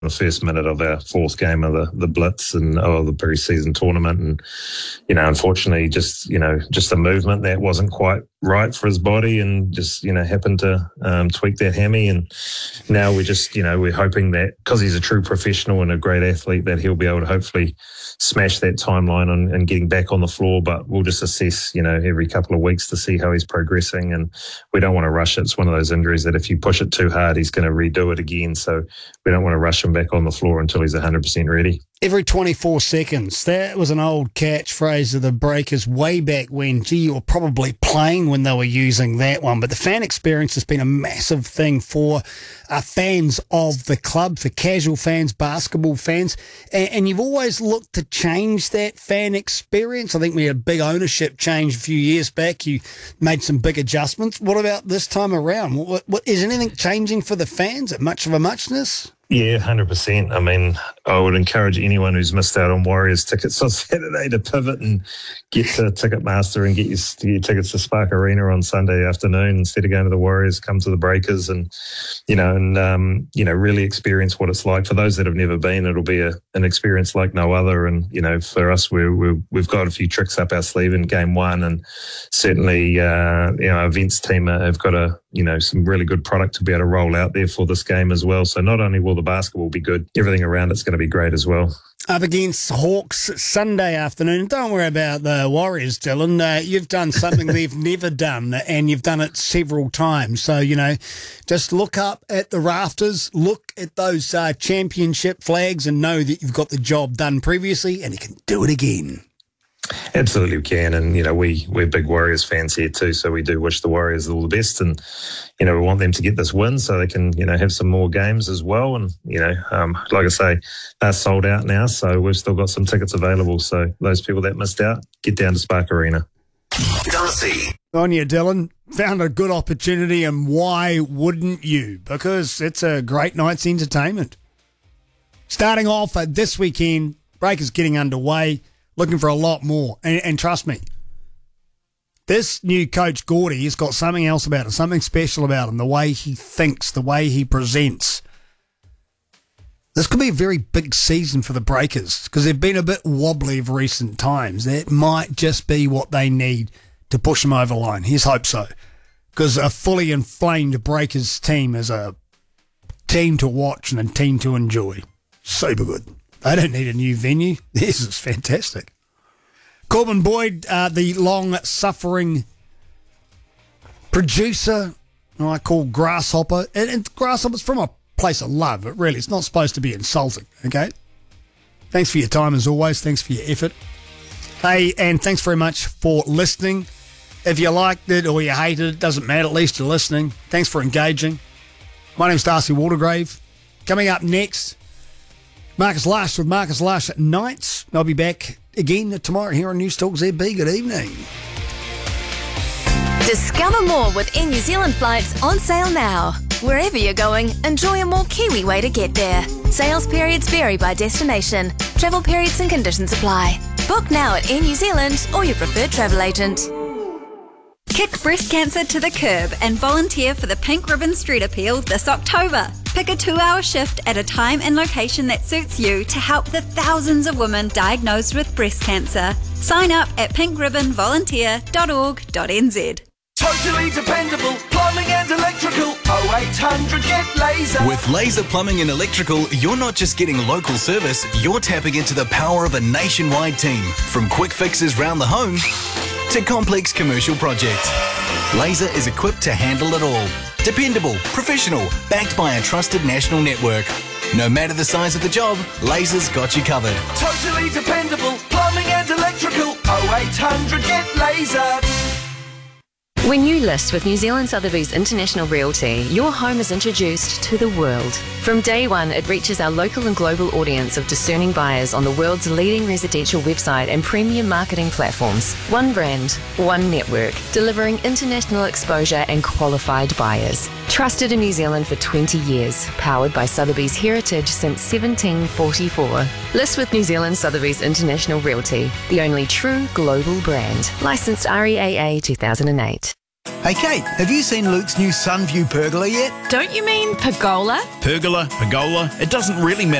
the first minute of our fourth game of the Blitz and the pre-season tournament, and unfortunately just a movement that wasn't quite right for his body, and just happened to tweak that hammy. And now we're just we're hoping that, because he's a true professional and a great athlete, that he'll be able to hopefully smash that timeline and getting back on the floor. But we'll just assess every couple of weeks to see how he's progressing, and we don't want to rush it. It's one of those injuries that if you push it too hard, he's going to redo it again. So we don't want to rush him back on the floor until he's 100% ready. Every 24 seconds. That was an old catchphrase of the Breakers way back when. Gee, you were probably playing when they were using that one. But the fan experience has been a massive thing for fans of the club, for casual fans, basketball fans. And you've always looked to change that fan experience. I think we had a big ownership change a few years back. You made some big adjustments. What about this time around? What is anything changing for the fans? At much of a muchness? Yeah, 100%. I mean, I would encourage anyone who's missed out on Warriors tickets on Saturday to pivot and get to Ticketmaster and get your tickets to Spark Arena on Sunday afternoon. Instead of going to the Warriors, come to the Breakers and really experience what it's like. For those that have never been, it'll be an experience like no other. And, for us, we've got a few tricks up our sleeve in game one, and certainly, our events team have got some really good product to be able to roll out there for this game as well. So not only will the basketball be good, everything around it's going to be great as well. Up against Hawks Sunday afternoon. Don't worry about the Warriors, Dylan. You've done something they've never done, and you've done it several times. So, just look up at the rafters, look at those championship flags, and know that you've got the job done previously and you can do it again. Absolutely we can, and we're big Warriors fans here too, so we do wish the Warriors all the best, and we want them to get this win so they can have some more games as well. And like I say, they're sold out now, so we've still got some tickets available. So those people that missed out, get down to Spark Arena. Darcy. On you, Dylan. Found a good opportunity, and why wouldn't you? Because it's a great night's entertainment. Starting off this weekend, Breakers getting underway. Looking for a lot more. And trust me, this new coach, Gordy, has got something else about him, something special about him, the way he thinks, the way he presents. This could be a very big season for the Breakers because they've been a bit wobbly of recent times. That might just be what they need to push them over the line. Here's hope so. Because a fully inflamed Breakers team is a team to watch and a team to enjoy. Super good. They don't need a new venue. This is fantastic. Corbin Boyd, the long-suffering producer, I call Grasshopper. And Grasshopper's from a place of love. It really, it's not supposed to be insulting, okay? Thanks for your time, as always. Thanks for your effort. Hey, and thanks very much for listening. If you liked it or you hated it, doesn't matter. At least you're listening. Thanks for engaging. My name's Darcy Waldegrave. Coming up next, Marcus Lush with Marcus Lush at Nights. I'll be back again tomorrow here on News Talk ZB. Good evening. Discover more with Air New Zealand flights on sale now. Wherever you're going, enjoy a more Kiwi way to get there. Sales periods vary by destination. Travel periods and conditions apply. Book now at Air New Zealand or your preferred travel agent. Kick breast cancer to the curb and volunteer for the Pink Ribbon Street Appeal this October. Pick a 2-hour shift at a time and location that suits you to help the thousands of women diagnosed with breast cancer. Sign up at pinkribbonvolunteer.org.nz. Totally dependable plumbing and electrical. 0800 get Laser. With Laser Plumbing and Electrical, you're not just getting local service, you're tapping into the power of a nationwide team. From quick fixes round the home to complex commercial projects. Laser is equipped to handle it all. Dependable, professional, backed by a trusted national network. No matter the size of the job, Laser's got you covered. Totally dependable plumbing and electrical. 0800 get Laser. When you list with New Zealand Sotheby's International Realty, your home is introduced to the world. From day one, it reaches our local and global audience of discerning buyers on the world's leading residential website and premium marketing platforms. One brand, one network, delivering international exposure and qualified buyers. Trusted in New Zealand for 20 years, powered by Sotheby's heritage since 1744. List with New Zealand Sotheby's International Realty, the only true global brand. Licensed REAA 2008. Hey Kate, have you seen Luke's new Sunview pergola yet? Don't you mean pergola? Pergola, it doesn't really matter